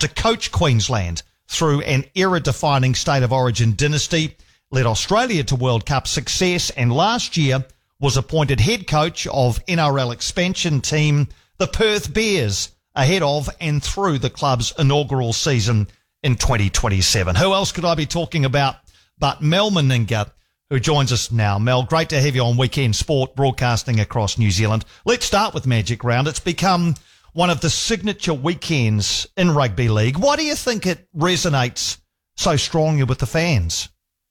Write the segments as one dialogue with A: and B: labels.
A: to coach Queensland through an era-defining State of Origin dynasty, led Australia to World Cup success, and last year was appointed head coach of NRL expansion team, the Perth Bears, ahead of and through the club's inaugural season in 2027. Who else could I be talking about but Mel Meninga, who joins us now. Mel, great to have you on Weekend Sport, broadcasting across New Zealand. Let's start with Magic Round. It's become one of the signature weekends in rugby league. Why do you think it resonates so strongly with the fans?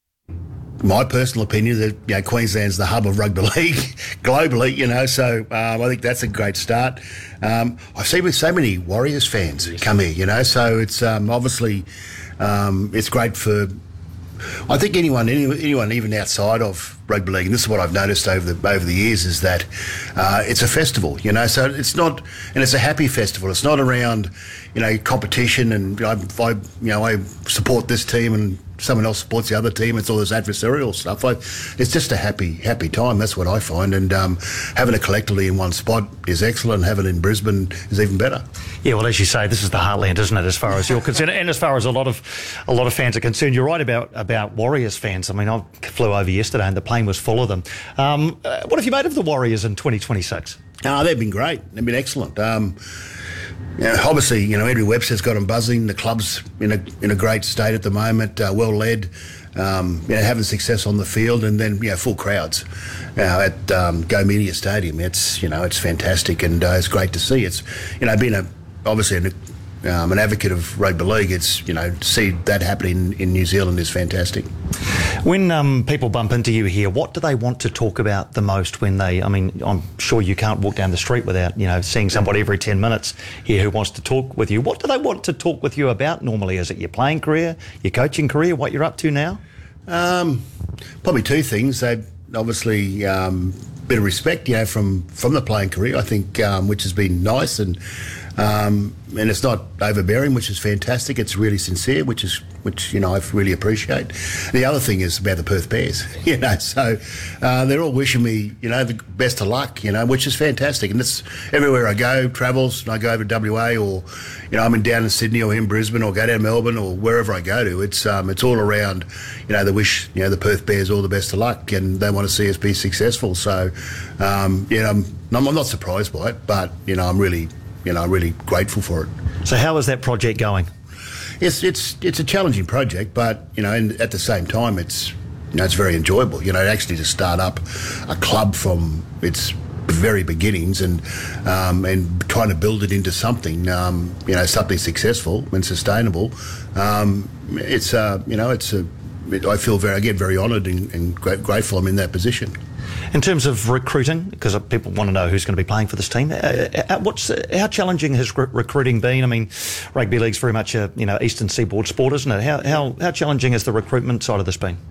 B: My personal opinion that Queensland's the hub of rugby league globally, so I think that's a great start. I see with so many Warriors fans come here, so it's obviously it's great for, I think, anyone even outside of rugby league, and this is what I've noticed over the years, is that it's a festival, so it's not, and it's a happy festival. It's not around, competition and I support this team and someone else supports the other team. It's all this adversarial stuff. It's just a happy time. That's what I find. And having it collectively in one spot is excellent. Having it in Brisbane is even better.
C: Yeah, well, as you say, this is the heartland, isn't it, as far as you're concerned, and as far as a lot of fans are concerned. You're right about Warriors fans. I mean, I flew over yesterday and the plane was full of them. What have you made of the Warriors in 2026?
B: They've been great. They've been excellent. Obviously, Andrew Webster's got them buzzing. The club's in a great state at the moment, well led, having success on the field, and then full crowds at Go Media Stadium. It's fantastic, and it's great to see. It's being obviously an advocate of rugby league. It's to see that happening in New Zealand is fantastic.
C: When people bump into you here, what do they want to talk about the most when I'm sure you can't walk down the street without, seeing somebody every 10 minutes here who wants to talk with you. What do they want to talk with you about normally? Is it your playing career, your coaching career, what you're up to now?
B: Probably two things. They obviously bit of respect, from the playing career, I think, which has been nice, and it's not overbearing, which is fantastic. It's really sincere, which I really appreciate. The other thing is about the Perth Bears, so they're all wishing me, the best of luck, which is fantastic. And it's everywhere I go, travels, and I go over to WA, or I'm down in Sydney or in Brisbane, or go down to Melbourne, or wherever I go to. It's all around, they wish the Perth Bears all the best of luck, and they want to see us be successful. So I'm not surprised by it, but I'm really grateful for it.
C: So how is that project going?
B: It's a challenging project, but and at the same time, it's it's very enjoyable. Actually to start up a club from its very beginnings and trying to build it into something something successful and sustainable. I feel very honoured and grateful I'm in that position.
C: In terms of recruiting, because people want to know who's going to be playing for this team, how challenging has recruiting been? I mean, rugby league's very much a Eastern Seaboard sport, isn't it? How challenging has the recruitment side of this been?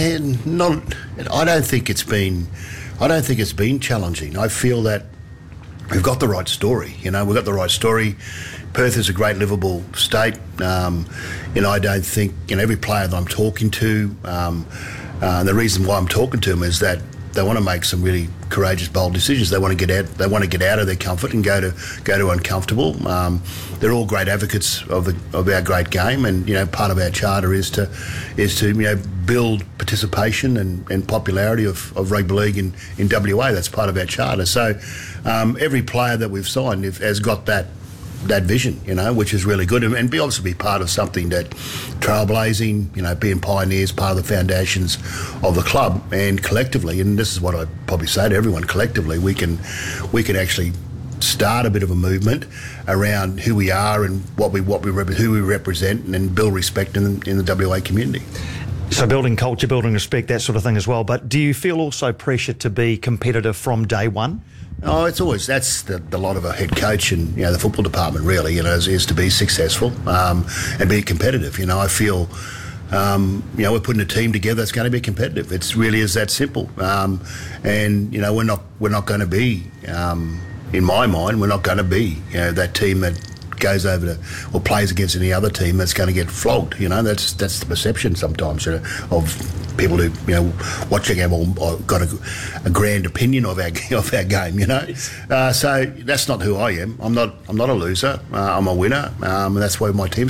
B: I don't think it's been challenging. I feel that we've got the right story. We've got the right story. Perth is a great livable state. I don't think every player that I'm talking to, the reason why I'm talking to them is that they want to make some really courageous, bold decisions. They want to get out of their comfort and go to uncomfortable. They're all great advocates of our great game, and part of our charter is to build participation and popularity of rugby league in WA. That's part of our charter. So every player that we've signed has got that vision, which is really good, and obviously be part of something that trailblazing, being pioneers, part of the foundations of the club, and collectively, and this is what I probably say to everyone, collectively we can actually start a bit of a movement around who we are and who we represent, and then build respect in the WA community.
C: So building culture, building respect, that sort of thing as well. But do you feel also pressure to be competitive from day one?
B: Oh, that's the lot of a head coach and the football department really, is to be successful and be competitive. I feel we're putting a team together that's going to be competitive. It really is that simple. And we're not going to be, in my mind, we're not going to be that team that goes over or plays against any other team that's going to get flogged. That's the perception sometimes of people who watch a game or got a grand opinion of our game. So that's not who I am. I'm not a loser. I'm a winner. And that's why my team's